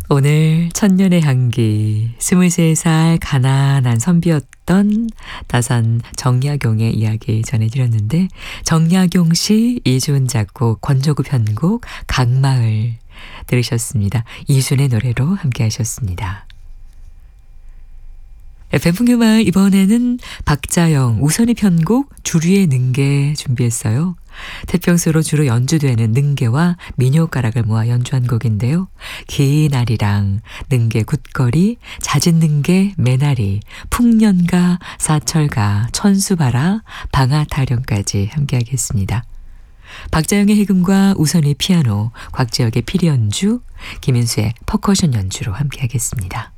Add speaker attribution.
Speaker 1: 오늘 천년의 향기, 23살 가난한 선비였던 다산 정약용의 이야기 전해드렸는데, 정약용 시, 이준 작곡, 권조구 편곡, 강마을 들으셨습니다. 이준의 노래로 함께 하셨습니다. FM 풍요마을 이번에는 박자영, 우선희 편곡 주류의 능계 준비했어요. 태평소로 주로 연주되는 능계와 민요가락을 모아 연주한 곡인데요. 긴 아리랑, 능계 굿거리, 잦은 능계 매나리, 풍년가, 사철가, 천수바라, 방아타령까지 함께하겠습니다. 박자영의 해금과 우선희 피아노, 곽재혁의 피리 연주, 김인수의 퍼커션 연주로 함께하겠습니다.